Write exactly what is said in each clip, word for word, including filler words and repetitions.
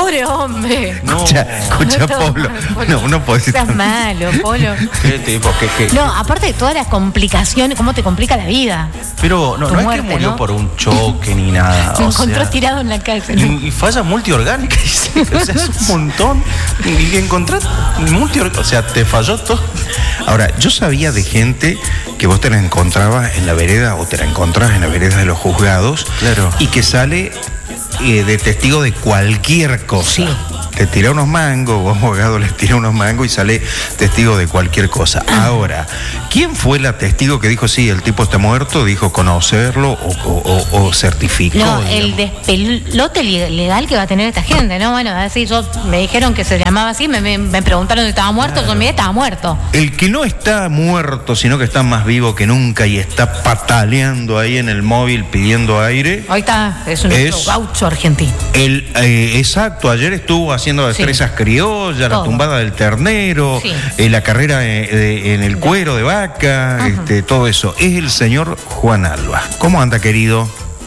Pobre hombre. No. Escucha, escucha No, Polo. Polo. No, no podés Estás estar- malo, Polo. ¿Qué tipo? ¿Qué, qué? No, aparte de todas las complicaciones, ¿cómo te complica la vida? Pero no, Tu no muerte, es que murió ¿no? por un choque ni nada. Se o encontró sea, tirado en la calle. Y, y falla multiorgánica, dice. O sea, es un montón. Y encontrás multiorgánica. O sea, te falló todo. Ahora, yo sabía de gente que vos te la encontrabas en la vereda o te la encontrás en la vereda de los juzgados. Claro. Y que sale eh, de testigo de cualquier cosa. Sí. Le tira unos mangos, vos abogado les tira unos mangos y sale testigo de cualquier cosa. Ahora, ¿quién fue la testigo que dijo sí, el tipo está muerto, dijo conocerlo o, o, o, o certificó? No, digamos? el despelote legal que va a tener esta gente, ¿no? Bueno, así yo me dijeron que se llamaba así, me, me, me preguntaron si estaba muerto, yo me dije, estaba muerto. El que no está muerto, sino que está más vivo que nunca y está pataleando ahí en el móvil pidiendo aire. Hoy está, es un Es- gaucho argentino. El, eh, exacto, ayer estuvo haciendo destrezas Sí. criollas, la Todo. tumbada del ternero, Sí. eh, la carrera eh, de- en el cuero de vaca, este, todo eso. Es el señor Juan Alba. ¿Cómo anda, querido?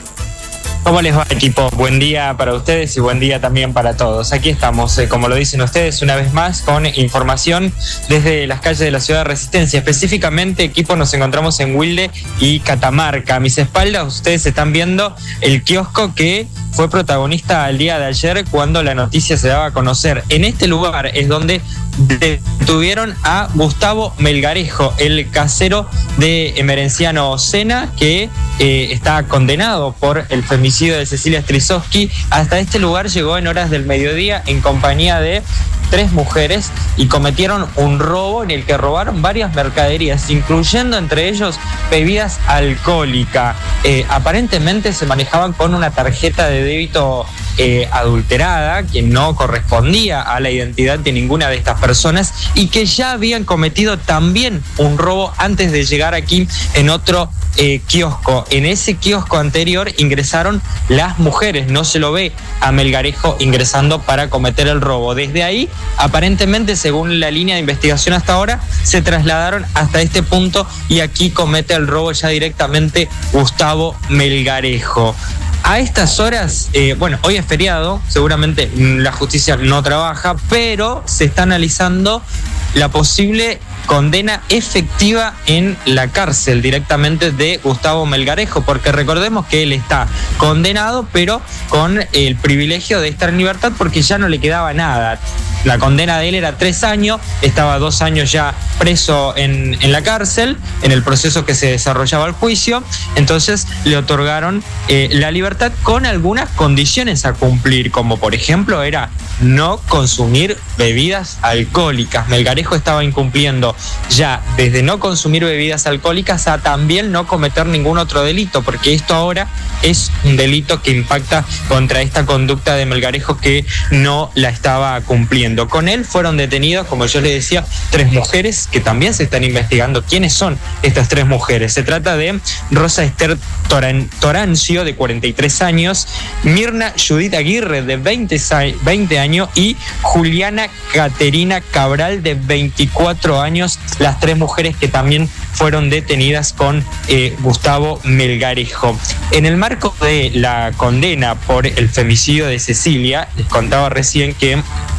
¿Cómo les va, equipo? Buen día para ustedes y buen día también para todos. Aquí estamos, eh, como lo dicen ustedes, una vez más con información desde las calles de la ciudad de Resistencia. Específicamente, equipo, nos encontramos en Wilde y Catamarca. A mis espaldas ustedes están viendo el kiosco que fue protagonista el día de ayer cuando la noticia se daba a conocer. En este lugar es donde detuvieron a Gustavo Melgarejo, el casero de Emerenciano Sena, que eh, está condenado por el femicidio de Cecilia Strisowski. Hasta este lugar llegó en horas del mediodía en compañía de tres mujeres y cometieron un robo en el que robaron varias mercaderías, incluyendo entre ellos bebidas alcohólicas. Eh, aparentemente se manejaban con una tarjeta de débito eh, adulterada que no correspondía a la identidad de ninguna de estas personas y que ya habían cometido también un robo antes de llegar aquí en otro eh, kiosco. En ese kiosco anterior ingresaron las mujeres, no se lo ve a Melgarejo ingresando para cometer el robo. Desde ahí, aparentemente, según la línea de investigación hasta ahora, se trasladaron hasta este punto y aquí comete el robo ya directamente Gustavo Melgarejo. A estas horas, eh, bueno, hoy es feriado, seguramente la justicia no trabaja, pero se está analizando la posible condena efectiva en la cárcel directamente de Gustavo Melgarejo, porque recordemos que él está condenado, pero con el privilegio de estar en libertad porque ya no le quedaba nada. La condena de él era tres años, estaba dos años ya preso en, en la cárcel, en el proceso que se desarrollaba el juicio, entonces le otorgaron eh, la libertad con algunas condiciones a cumplir, como por ejemplo era no consumir bebidas alcohólicas. Melgarejo estaba incumpliendo ya desde no consumir bebidas alcohólicas a también no cometer ningún otro delito, porque esto ahora es un delito que impacta contra esta conducta de Melgarejo que no la estaba cumpliendo. Con él fueron detenidos, como yo les decía, tres mujeres que también se están investigando quiénes son estas tres mujeres. Se trata de Rosa Esther Toran, Torancio, de cuarenta y tres años, Mirna Judith Aguirre, de veinte, veinte años, y Juliana Caterina Cabral, de veinticuatro años, las tres mujeres que también fueron detenidas con eh, Gustavo Melgarejo. En el marco de la condena por el femicidio de Cecilia, les contaba recién que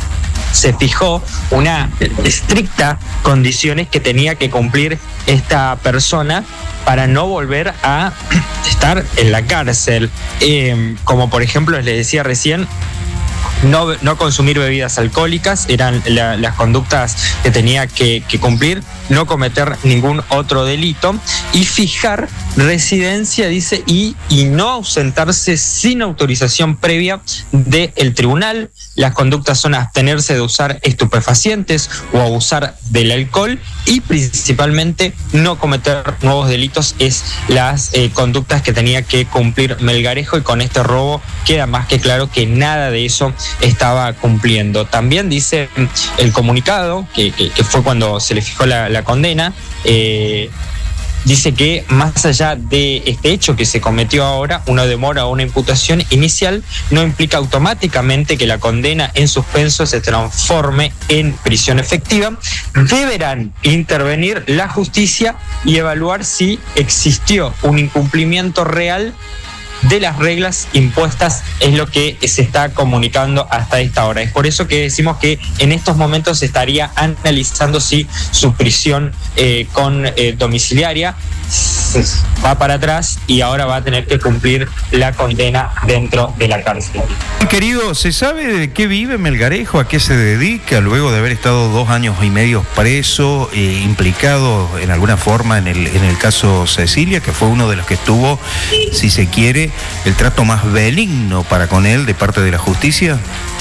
se fijó una estricta condiciones que tenía que cumplir esta persona para no volver a estar en la cárcel, eh, como por ejemplo les decía recién, No, no consumir bebidas alcohólicas, eran la, las conductas que tenía que, que cumplir, no cometer ningún otro delito y fijar residencia, dice, y, y no ausentarse sin autorización previa del tribunal. Las conductas son abstenerse de usar estupefacientes o abusar del alcohol y principalmente no cometer nuevos delitos. Es las eh, conductas que tenía que cumplir Melgarejo, y con este robo queda más que claro que nada de eso estaba cumpliendo. También dice el comunicado, que, que, que fue cuando se le fijó la, la condena, eh, dice que más allá de este hecho que se cometió ahora, una demora o una imputación inicial no implica automáticamente que la condena en suspenso se transforme en prisión efectiva. Deberán intervenir la justicia y evaluar si existió un incumplimiento real de las reglas impuestas, es lo que se está comunicando hasta esta hora. Es por eso que decimos que en estos momentos se estaría analizando si su prisión eh, con eh, domiciliaria va para atrás y ahora va a tener que cumplir la condena dentro de la cárcel. Querido, ¿se sabe de qué vive Melgarejo? ¿A qué se dedica luego de haber estado dos años y medio preso, eh, implicado en alguna forma en el, en el caso Cecilia, que fue uno de los que tuvo, si se quiere, el trato más benigno para con él de parte de la justicia?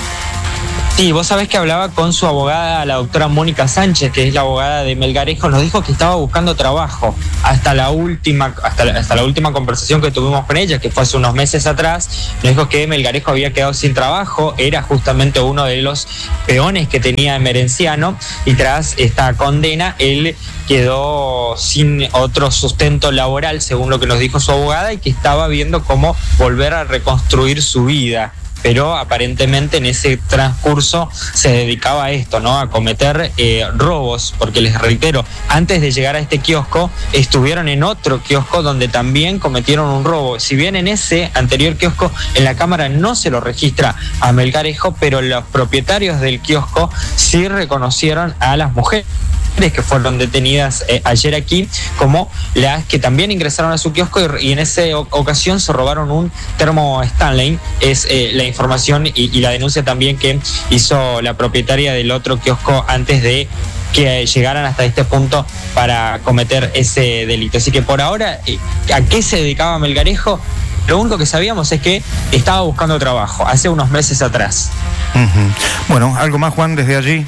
Sí, vos sabés que hablaba con su abogada, la doctora Mónica Sánchez, que es la abogada de Melgarejo, nos dijo que estaba buscando trabajo. Hasta la última, hasta la, hasta la última conversación que tuvimos con ella, que fue hace unos meses atrás, nos dijo que Melgarejo había quedado sin trabajo, era justamente uno de los peones que tenía Emerenciano, y tras esta condena, él quedó sin otro sustento laboral, según lo que nos dijo su abogada, y que estaba viendo cómo volver a reconstruir su vida. Pero aparentemente en ese transcurso se dedicaba a esto, ¿no? A cometer eh, robos, porque les reitero, antes de llegar a este kiosco, estuvieron en otro kiosco donde también cometieron un robo. Si bien en ese anterior kiosco, en la cámara no se lo registra a Melgarejo, pero los propietarios del kiosco sí reconocieron a las mujeres que fueron detenidas eh, ayer aquí, como las que también ingresaron a su kiosco y, y en esa ocasión se robaron un termo Stanley. Es eh, la información y, y la denuncia también que hizo la propietaria del otro kiosco antes de que llegaran hasta este punto para cometer ese delito. Así que por ahora, eh, ¿a qué se dedicaba Melgarejo? Lo único que sabíamos es que estaba buscando trabajo hace unos meses atrás. Uh-huh. Bueno, ¿algo más, Juan, desde allí?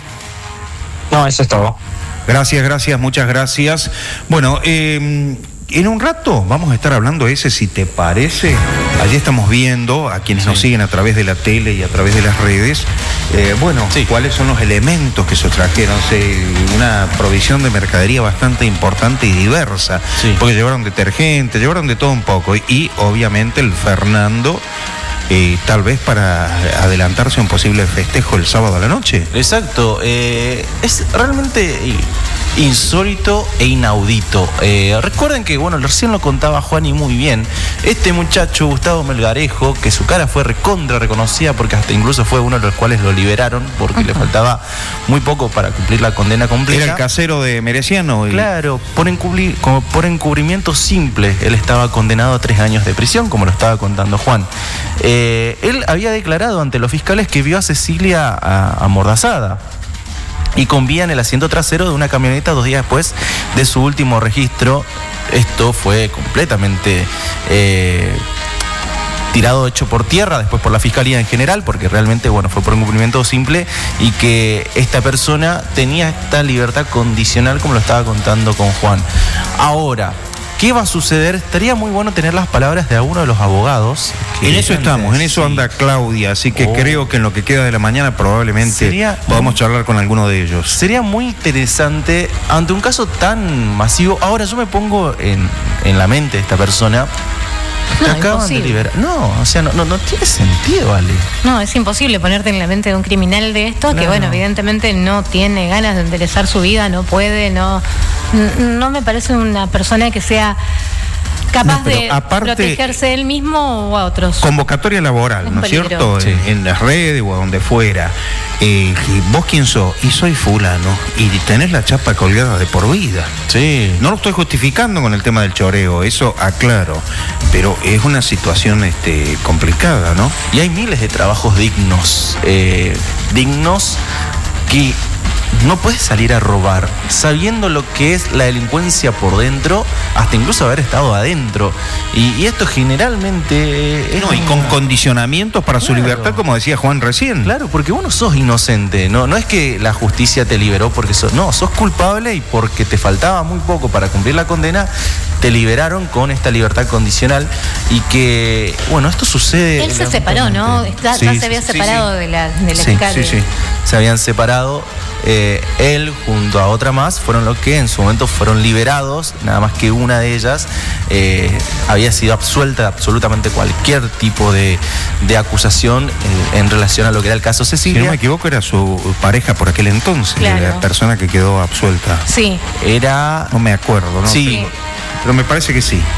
No, eso es todo. Gracias, gracias, muchas gracias. Bueno, eh, en un rato vamos a estar hablando ese, si te parece. Allí estamos viendo a quienes sí. nos siguen a través de la tele y a través de las redes, eh, bueno, sí. cuáles son los elementos que se trajeron. Sí, una provisión de mercadería bastante importante y diversa, sí. porque llevaron detergente, llevaron de todo un poco. Y, y obviamente el Fernando... Eh, tal vez para adelantarse a un posible festejo el sábado a la noche. Exacto, eh, es realmente insólito e inaudito. Eh, recuerden que, bueno, recién lo contaba Juan y muy bien, este muchacho Gustavo Melgarejo, que su cara fue recontra reconocida porque hasta incluso fue uno de los cuales lo liberaron porque uh-huh. le faltaba muy poco para cumplir la condena completa. Era el casero de Emerenciano. Y... Claro, por, encubrir, como por encubrimiento simple, él estaba condenado a tres años de prisión, como lo estaba contando Juan. Eh, él había declarado ante los fiscales que vio a Cecilia a, amordazada y con vida en el asiento trasero de una camioneta dos días después de su último registro. Esto fue completamente eh, tirado, hecho por tierra después por la fiscalía en general, porque realmente, bueno, fue por un cumplimiento simple y que esta persona tenía esta libertad condicional, como lo estaba contando con Juan. Ahora, ¿qué va a suceder? Estaría muy bueno tener las palabras de alguno de los abogados. En eso estamos, en eso sí. anda Claudia, así que oh. creo que en lo que queda de la mañana probablemente sería, podamos charlar con alguno de ellos. Sería muy interesante ante un caso tan masivo. Ahora yo me pongo en, en la mente de esta persona. No, acaban imposible. de liberar. No, o sea, no, no, no tiene sentido, Ale. No, es imposible ponerte en la mente de un criminal de esto, claro. que bueno, evidentemente no tiene ganas de enderezar su vida, no puede, no, no me parece una persona que sea capaz no, de aparte, protegerse él mismo o a otros. Convocatoria laboral, es ¿no es cierto? Sí. En, en las redes o a donde fuera. Eh, ¿Vos quién sos? Y soy fulano. Y tenés la chapa colgada de por vida. Sí. No lo estoy justificando con el tema del choreo, eso aclaro. Pero es una situación este, complicada, ¿no? Y hay miles de trabajos dignos. Eh, dignos que... No puedes salir a robar sabiendo lo que es la delincuencia por dentro, hasta incluso haber estado adentro. Y, y esto generalmente... Es no, y con condicionamientos para claro. su libertad, como decía Juan recién. Claro, porque vos no sos inocente. No, no es que la justicia te liberó porque sos... No, sos culpable y porque te faltaba muy poco para cumplir la condena, te liberaron con esta libertad condicional. Y que, bueno, esto sucede... Él se separó, ¿no? Está, sí, ya se había sí, separado sí, sí. de la, de la sí, fiscal. Sí, sí, se habían separado. Eh, él junto a otra más fueron los que en su momento fueron liberados, nada más que una de ellas eh, había sido absuelta de absolutamente cualquier tipo de, de acusación eh, en relación a lo que era el caso Cecilia. Si no me equivoco, era su pareja por aquel entonces, claro. la persona que quedó absuelta. Sí. Era... No me acuerdo, ¿no? Sí. sí. Pero me parece que sí.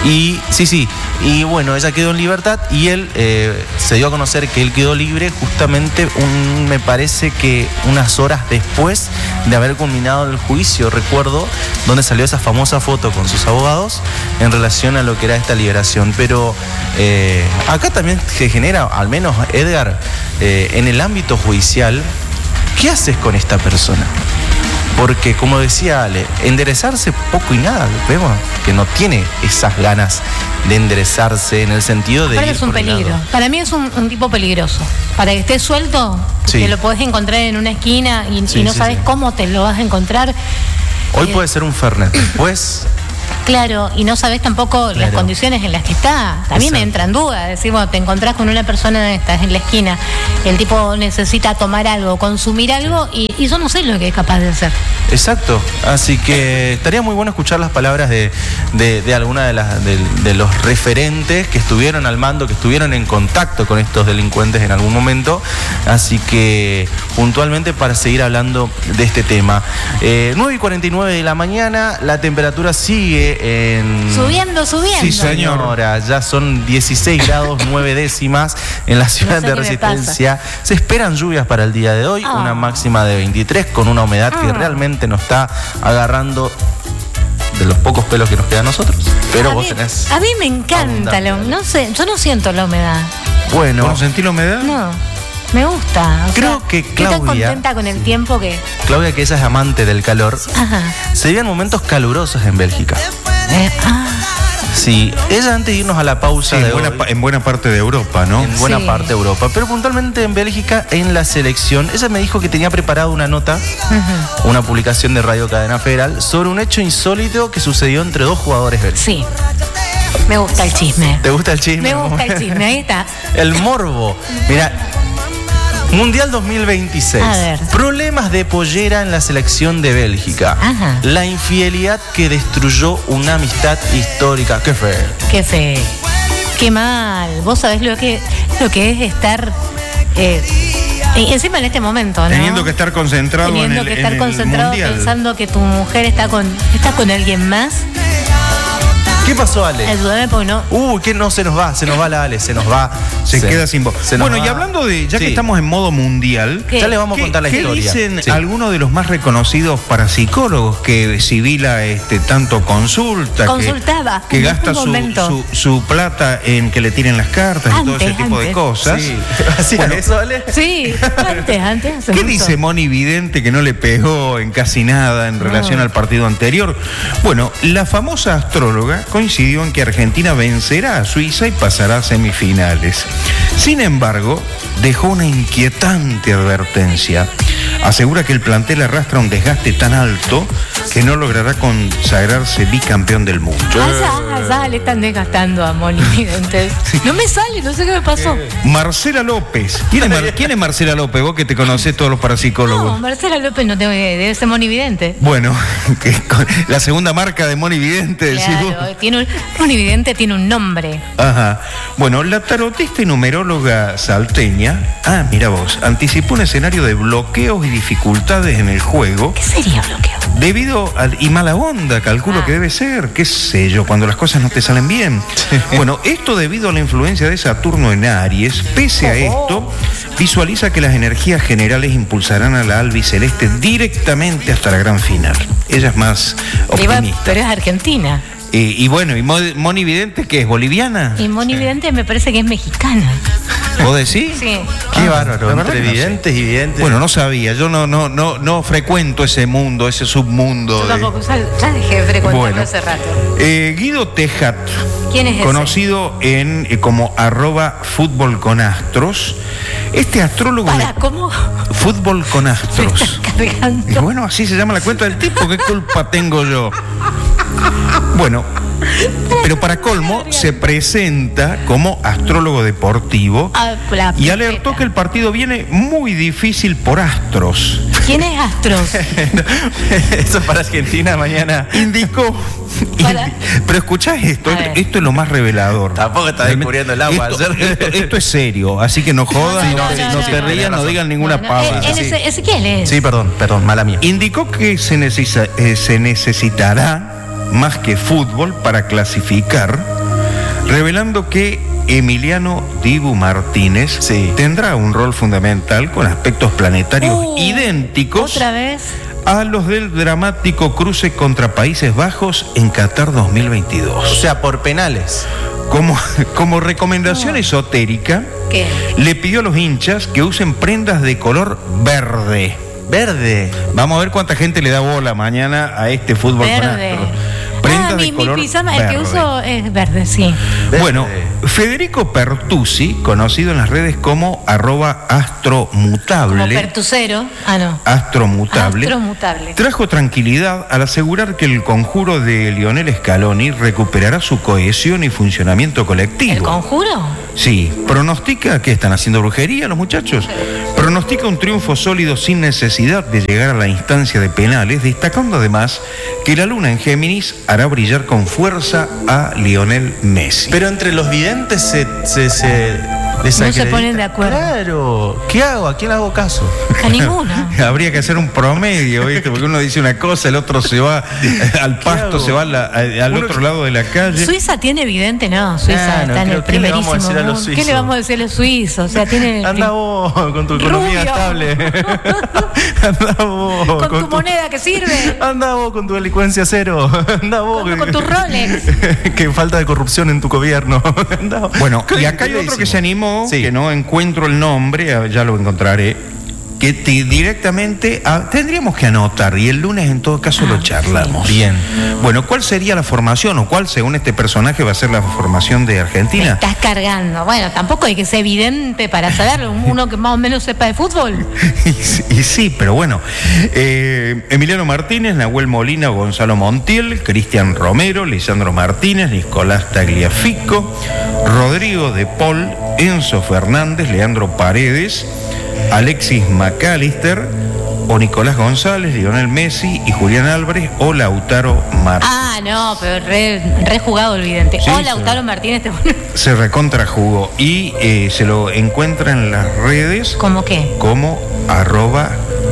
Y sí, sí. Y bueno, ella quedó en libertad y él eh, se dio a conocer que él quedó libre justamente, un, me parece que unas horas después de haber culminado el juicio, recuerdo, donde salió esa famosa foto con sus abogados en relación a lo que era esta liberación. Pero eh, acá también se genera, al menos Edgar, eh, en el ámbito judicial, ¿qué haces con esta persona? Porque, como decía Ale, enderezarse poco y nada. Vemos que no tiene esas ganas de enderezarse en el sentido de. Aparte ir es un por el peligro. lado. Para mí es un, un tipo peligroso. Para que estés suelto, Sí. que lo podés encontrar en una esquina y, Sí, y no sí, sabes sí. cómo te lo vas a encontrar. Hoy Eh, puede ser un Fernet, después. Claro, y no sabes tampoco las Claro. condiciones en las que está. A mí me Exacto. entra en duda. Decir, bueno, te encontrás con una persona, estás en la esquina, el tipo necesita tomar algo, consumir algo, y, y yo no sé lo que es capaz de hacer. Exacto, así que estaría muy bueno escuchar las palabras de, de, de alguna de, las, de, de los referentes que estuvieron al mando, que estuvieron en contacto con estos delincuentes en algún momento, así que puntualmente para seguir hablando de este tema. Eh, nueve y cuarenta y nueve de la mañana, la temperatura sigue en... Subiendo, subiendo. Sí, señora, ya son dieciséis grados nueve décimas en la ciudad No sé de qué me Resistencia. Se esperan lluvias para el día de hoy, Ah. una máxima de veintitrés con una humedad que Ah. realmente nos está agarrando de los pocos pelos que nos quedan a nosotros. Pero a vos mí, tenés... a mí me encanta, la, no sé, yo no siento la humedad. Bueno, ¿Vos no sentís la humedad? No, me gusta. O Creo sea, que estoy tan Claudia- contenta con el tiempo que... Claudia, que ella es amante del calor, Ajá. se viven momentos calurosos en Bélgica. Eh, ah, Sí, ella antes de irnos a la pausa Sí, de en buena, hoy- pa- en buena parte de Europa, ¿no? en buena Sí. parte de Europa, pero puntualmente en Bélgica, en la selección, ella me dijo que tenía preparado una nota, ujú. una publicación de Radio Cadena Federal, sobre un hecho insólito que sucedió entre dos jugadores belgas. Sí, me gusta el chisme. ¿Te gusta el chisme? Me gusta el chisme, ahí está. El morbo. Mira, Mundial dos mil veintiséis. A ver. Problemas de pollera en la selección de Bélgica. Ajá. La infidelidad que destruyó una amistad histórica. Qué feo. Qué feo. Qué mal. Vos sabés lo que, lo que es estar... eh, y encima en este momento, ¿no? Teniendo que estar concentrado Teniendo en el, que estar en el concentrado mundial. pensando que tu mujer está con, está con alguien más. ¿Qué pasó, Ale? Ayúdame porque no... Uy, que no se nos va, se nos va la Ale, se nos va. Se, queda sin voz. se nos Bueno, y va. hablando de, ya Sí. que estamos en modo mundial, ¿Qué? Ya le vamos a ¿qué, contar la qué historia. dicen Sí. algunos de los más reconocidos parapsicólogos que Sibila este, tanto consulta, que- Consultaba que, en gasta un su, momento. su, su plata en que le tiren las cartas y todo ese Antes, tipo de antes. cosas? Sí. ¿Hacía Bueno, eso, Ale? Sí, antes, antes. hace ¿Qué mucho. dice Moni Vidente que no le pegó en casi nada en relación al partido anterior? Bueno, la famosa astróloga coincidió en que Argentina vencerá a Suiza y pasará a semifinales. Sin embargo, dejó una inquietante advertencia. Asegura que el plantel arrastra un desgaste tan alto que no logrará consagrarse bicampeón del mundo. Allá, allá le están desgastando a Moni Videntes. No me sale, no sé qué me pasó. Marcela López. ¿Quién es, Mar- quién es Marcela López? Vos que te conocés todos los parapsicólogos. No, Marcela López no tengo idea, debe ser Moni Vidente. Bueno, que con- la segunda marca de Moni Vidente, decís vos. Claro, tiene un, Moni Vidente tiene un nombre. Ajá. Bueno, la tarotista y numeróloga salteña, ah, mira vos, anticipó un escenario de bloqueos y dificultades en el juego ¿Qué sería bloqueo? debido al y mala onda, calculo Ah. que debe ser, qué sé yo, cuando las cosas no te salen bien. Bueno, esto debido a la influencia de Saturno en Aries, pese a esto, visualiza que las energías generales impulsarán a la albiceleste directamente hasta la gran final. Ella es más Iba- optimista. pero es Argentina. Eh, y bueno, ¿y Mo- Moni Vidente qué es? ¿Boliviana? Y Moni Vidente me parece que es mexicana. ¿Vos decís? Sí. Qué Ah, bárbaro, la verdad entre que no sé. videntes y videntes. Bueno, no sabía, yo no, no, no, no frecuento ese mundo, ese submundo. Yo de- tampoco, ya, ya dejé de frecuentarlo Bueno. hace rato. Eh, Guido Tejat, ¿Quién es ese? conocido en eh, como arroba fútbol con astros. Este astrólogo Para, le- ¿cómo? fútbol con Me astros. estás Y cargando. bueno, así se llama la cuenta del tipo, ¿qué culpa tengo yo? Bueno, pero para colmo se presenta como astrólogo deportivo Ah, la y alertó pipeta. que el partido viene muy difícil por astros. ¿Quién es Astros? Eso es para Argentina mañana. Indicó. Para- indi- Pero escuchá esto, A esto, ver. esto es lo más revelador. Tampoco está descubriendo el agua. Esto, esto- esto es serio, así que no jodan, No, no, no, te- no, no no, te no, rían, no, no no. digan ninguna No, no, pava. ¿él- él sí. ese- ¿Ese quién es? Sí, perdón, perdón, mala mía. Indicó que se, necesita- eh, se necesitará más que fútbol para clasificar, revelando que Emiliano Dibu Martínez sí. tendrá un rol fundamental con aspectos planetarios uh, idénticos ¿otra vez? a los del dramático cruce contra Países Bajos en Qatar dos mil veintidós. O sea, por penales. Como, como recomendación oh. esotérica, ¿qué? Le pidió a los hinchas que usen prendas de color verde. Verde. Vamos a ver cuánta gente le da bola mañana a este fútbol verde. con astros. Prendas ah, mi, de color mi pijama, verde. El que uso es verde, sí. Verde. Bueno, Federico Pertusi, conocido en las redes como arroba astromutable. Como pertucero. Ah, no. Astromutable. Astromutable. Trajo tranquilidad al asegurar que el conjuro de Lionel Scaloni recuperará su cohesión y funcionamiento colectivo. ¿El conjuro? Sí. Pronostica que están haciendo brujería los muchachos. Pronostica un triunfo sólido sin necesidad de llegar a la instancia de penales, destacando además que la luna en Géminis hará brillar con fuerza a Lionel Messi. Pero entre los videntes se, se, se no se ponen de acuerdo. Claro. ¿Qué hago? ¿A quién le hago caso? A ninguno. Habría que hacer un promedio, ¿viste? Porque uno dice una cosa, el otro se va al pasto, se va a la, a, al uno otro que... lado de la calle. Suiza tiene vidente, no. Suiza ah, no, está en el primerísimo mundo. ¿Qué le vamos a decir a los suizos? O sea, tiene. Anda vos con tu economía estable. Anda vos. Con, con tu, tu moneda que sirve. Anda vos con tu delincuencia cero. Anda vos. Con, con tu Rolex. Que falta de corrupción en tu gobierno. Bueno, y acá hay otro que se animó. Sí. Que no encuentro el nombre, ya lo encontraré, que te, directamente a, tendríamos que anotar y el lunes en todo caso ah, lo charlamos. Sí. Bien. Bueno, ¿cuál sería la formación o cuál según este personaje va a ser la formación de Argentina? Me estás cargando. Bueno, tampoco hay que ser evidente para saberlo, uno que más o menos sepa de fútbol. y, y sí, pero bueno, eh, Emiliano Martínez, Nahuel Molina, Gonzalo Montiel, Cristian Romero, Lisandro Martínez, Nicolás Tagliafico, Rodrigo de Paul, Enzo Fernández, Leandro Paredes, Alexis McAllister o Nicolás González, Lionel Messi y Julián Álvarez o Lautaro Martínez. Ah, no, pero re, re jugado el vidente. Sí, o Lautaro se, Martínez. Te... Se recontrajugó y eh, se lo encuentra en las redes. ¿Cómo qué? Como arroba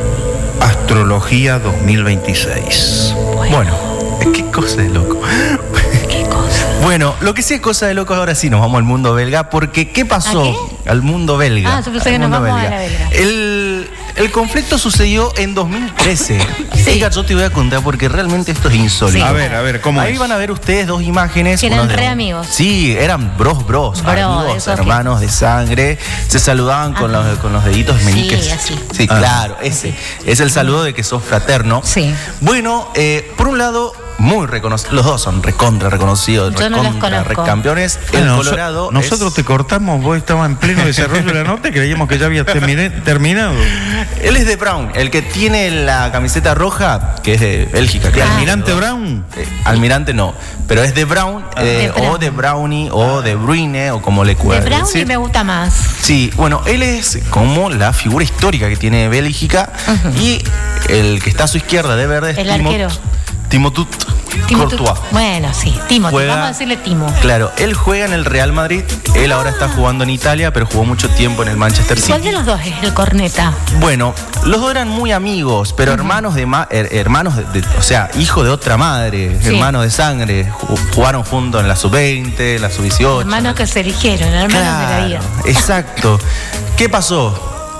astrología dos mil veintiséis. Bueno, bueno, qué cosa de loco. ¿Qué cosa? Bueno, lo que sí es cosa de loco, ahora sí nos vamos al mundo belga, porque ¿qué pasó? ¿A qué? Al mundo belga. Ah, yo pensé que nos vamos belga. a la belga. El, el conflicto sucedió en dos mil trece. Sí. Oiga, yo te voy a contar porque realmente esto es insólito. Sí. A ver, a ver, ¿cómo Ahí es? van a ver ustedes dos imágenes. Que eran de, re amigos. Sí, eran bros, bros, Bro, amigos, hermanos que... de sangre. Se saludaban con los, con los deditos meñiques. Sí, así. Sí, ah. claro, ese. Sí. Es el saludo de que sos fraterno. Sí. Bueno, eh, por un lado... Muy reconocidos, los dos son recontra reconocidos, Yo recontra no los recampeones. El bueno, Colorado. Nosotros es... te cortamos, vos estabas en pleno desarrollo de la nota y creíamos que ya había terminé, terminado. Él es de Brown, el que tiene la camiseta roja, que es de Bélgica, claro. ¿Almirante Brown? Eh, Almirante no, pero es de Brown, ah, eh, de Brown. o de Brownie, o de Bruyne, o como le cuadre. De Brownie decir. Me gusta más. Sí, bueno, él es como la figura histórica que tiene Bélgica uh-huh. y el que está a su izquierda de verde es el Timo, arquero. Timotut Courtois. Bueno, sí, Timo, juega, vamos a decirle Timo. Claro, él juega en el Real Madrid, él ah. ahora está jugando en Italia, pero jugó mucho tiempo en el Manchester City. ¿Cuál de los dos es el corneta? Bueno, los dos eran muy amigos, pero uh-huh. hermanos de, ma- her- hermanos de, de, o sea, hijo de otra madre, sí. hermanos de sangre, jugaron juntos en la sub veinte, la sub dieciocho. Hermanos que se eligieron, hermanos claro, de la vida. Exacto. ¿Qué pasó?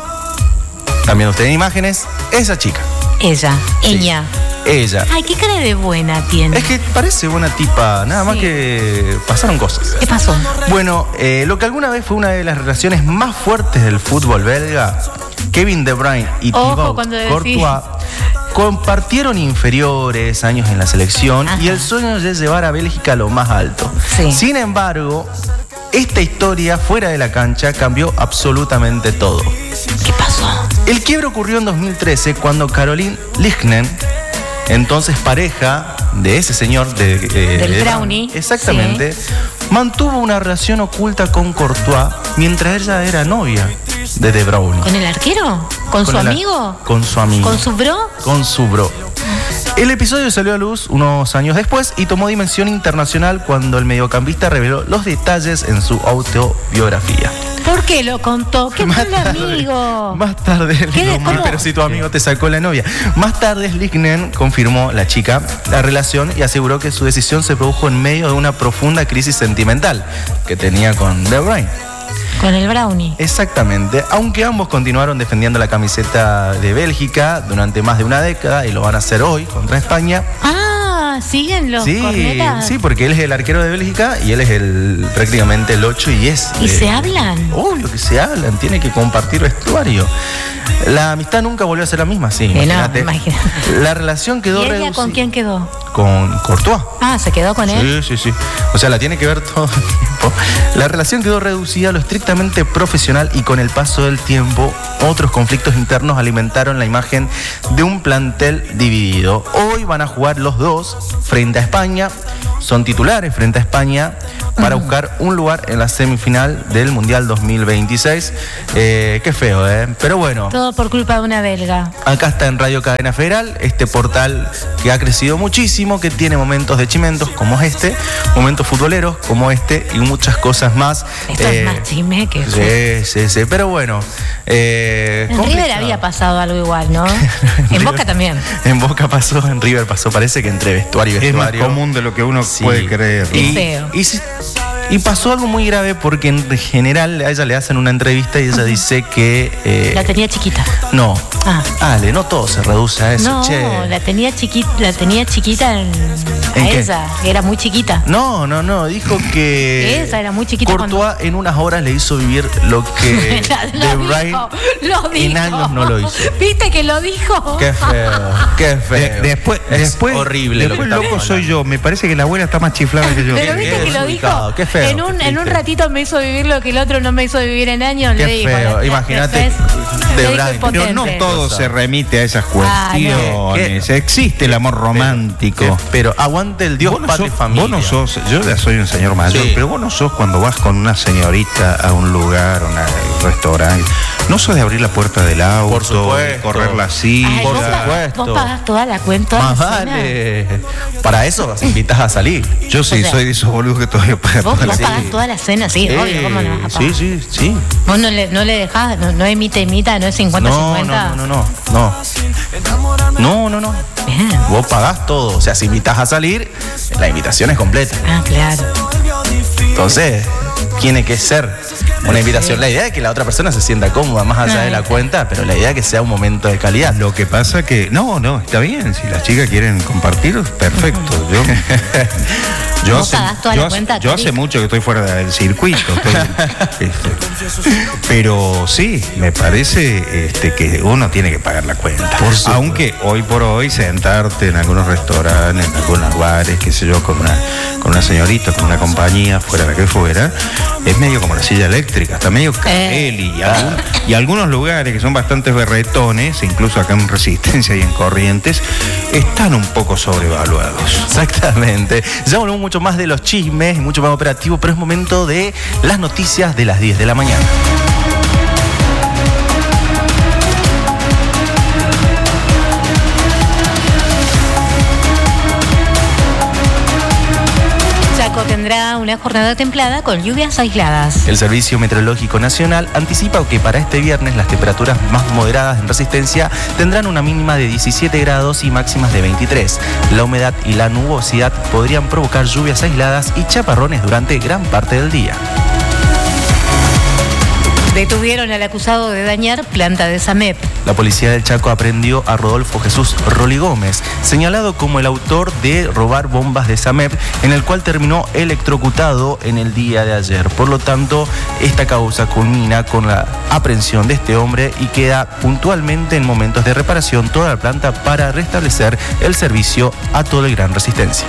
También ustedes en imágenes, esa chica. Ella, sí. ella. Ella. Ay, qué cara de buena tiene. Es que parece buena tipa, nada más sí. que pasaron cosas. ¿Qué pasó? Bueno, eh, lo que alguna vez fue una de las relaciones más fuertes del fútbol belga, Kevin De Bruyne y Thibaut Courtois compartieron inferiores años en la selección Ajá. y el sueño de llevar a Bélgica a lo más alto. Sí. Sin embargo, esta historia fuera de la cancha cambió absolutamente todo. ¿Qué pasó? El quiebre ocurrió en dos mil trece cuando Caroline Lignen, entonces pareja de ese señor de, eh, del de Brownie, exactamente, sí. mantuvo una relación oculta con Courtois mientras ella era novia de De Bruyne. ¿Con el arquero? ¿Con, ¿Con su el, amigo? Con su amigo. ¿Con su bro? Con su bro. El episodio salió a luz unos años después y tomó dimensión internacional cuando el mediocampista reveló los detalles en su autobiografía. ¿Por qué lo contó? ¿Qué fue el amigo? Más tarde, ¿Qué de- no, cómo? pero si tu amigo te sacó la novia. Más tarde, Lignen confirmó la chica la relación y aseguró que su decisión se produjo en medio de una profunda crisis sentimental que tenía con De Bruyne. Con el brownie. Exactamente, aunque ambos continuaron defendiendo la camiseta de Bélgica durante más de una década y lo van a hacer hoy contra España. Ah, siguen los Sí, cornetas. sí, porque él es el arquero de Bélgica y él es el prácticamente el ocho y es. ¿Y de- se hablan? Obvio que se hablan, tiene que compartir vestuario. La amistad nunca volvió a ser la misma, sí. Eh, no, Imagínate. imagínate. La relación quedó ¿Y ella reducida. con quién quedó? Con Courtois. Ah, ¿se quedó con él? Sí, sí, sí. O sea, la tiene que ver todo el tiempo. La relación quedó reducida a lo estrictamente profesional y con el paso del tiempo, otros conflictos internos alimentaron la imagen de un plantel dividido. Hoy van a jugar los dos frente a España. Son titulares frente a España para buscar un lugar en la semifinal del Mundial dos mil veintiséis. Eh, qué feo, ¿eh? Pero bueno. Todo por culpa de una belga. Acá está en Radio Cadena Federal, este portal que ha crecido muchísimo, que tiene momentos de chimentos como este, momentos futboleros como este y muchas cosas más. Esto Eh, es más chisme que... Sí, sí, sí, pero bueno. Eh, En River complicado. había pasado algo igual, ¿no? En River- Boca también. En Boca pasó, en River pasó, parece que entre vestuario y Es más vestuario. común de lo que uno Sí. puede creer. Qué Y, feo. y si- y pasó algo muy grave porque en general a ella le hacen una entrevista y ella dice que... eh, La tenía chiquita. no, Ah. Ale, no todo se reduce a eso, No, che. la tenía chiquita, la tenía chiquita en, ¿En a qué? ella. Era muy chiquita. No, no, no, dijo que Esa era muy chiquita Courtois en unas horas le hizo vivir lo que Lo De dijo, Bruyne lo en dijo. años no lo hizo. ¿Viste que lo dijo? Qué feo, qué feo. De- después, es después, horrible después lo que loco estamos soy yo. Me parece que la abuela está más chiflada que yo. Pero viste qué que lo desubicado, dijo. qué feo, en un, qué en un triste. ratito me hizo vivir lo que el otro no me hizo vivir en años. Qué le digo, feo, la- imagínate, después De lo dijo Bruyne. impotente. Pero no todo se remite a esas Ah, no. cuestiones. Existe el amor romántico. Qué- Pero aguante el Dios, Vos no, padre, sos, familia. vos no sos, yo ya soy un señor mayor, Sí. pero vos no sos cuando vas con una señorita a un lugar, a un restaurante, no sos de abrir la puerta del auto, Por supuesto. de correr la silla. Ay, Por vos, pa- supuesto. vos pagás toda la cuenta. Más toda la cena. vale. Para eso vas invitas a salir. Yo sí O sea, soy de esos boludos que todavía pagan Vos, toda la vos cena. pagás toda la cena, sí, Eh, obvio, ¿cómo no vas a pagar? sí, sí, sí. Vos no le, no le dejás, no, no emite, imita, no es cincuenta No, cincuenta. no, no, no, no. No, no, no. Bien. Vos pagás todo. O sea, si invitas a salir, la invitación es completa. Ah, claro. Entonces, tiene que ser una invitación. La idea es que la otra persona se sienta cómoda más allá Ah, de la está. cuenta, pero la idea es que sea un momento de calidad. Lo que pasa que, no, no, está bien, si las chicas quieren compartir, perfecto. Yo, yo, ¿Vos pagás toda yo la hace- cuenta, yo Cari? hace mucho que estoy fuera del circuito. estoy- este, pero sí, me parece este, que uno tiene que pagar la cuenta. Por supuesto. Aunque hoy por hoy sentarte en algunos restaurantes, en algunos bares, qué sé yo, con una, con una señorita, con una compañía, fuera la que fuera, es medio como la silla eléctrica, está medio careli. Y, algún- y algunos lugares que son bastante berretones, incluso acá en Resistencia y en Corrientes, están un poco sobrevaluados. Exactamente. Ya hablamos mucho más de los chismes y mucho más operativo, pero es momento de las noticias de las diez de la mañana. Chaco tendrá una jornada templada con lluvias aisladas. El Servicio Meteorológico Nacional anticipa que para este viernes las temperaturas más moderadas en Resistencia tendrán una mínima de diecisiete grados y máximas de veintitrés. La humedad y la nubosidad podrían provocar lluvias aisladas y chaparrones durante gran parte del día. Detuvieron al acusado de dañar planta de SAMEP. La policía del Chaco aprendió a Rodolfo Jesús Roli Gómez, señalado como el autor de robar bombas de SAMEP, en el cual terminó electrocutado en el día de ayer. Por lo tanto, esta causa culmina con la aprehensión de este hombre y queda puntualmente en momentos de reparación toda la planta para restablecer el servicio a toda el Gran Resistencia.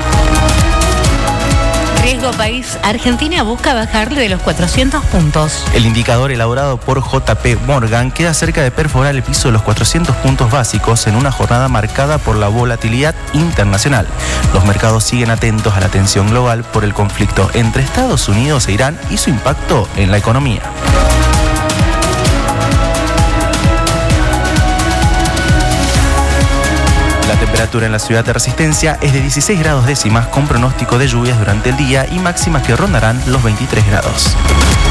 Riesgo país. Argentina busca bajarle de los cuatrocientos puntos. El indicador elaborado por J P Morgan queda cerca de perforar el piso de los cuatrocientos puntos básicos en una jornada marcada por la volatilidad internacional. Los mercados siguen atentos a la tensión global por el conflicto entre Estados Unidos e Irán y su impacto en la economía. La temperatura en la ciudad de Resistencia es de dieciséis grados décimas con pronóstico de lluvias durante el día y máximas que rondarán los veintitrés grados.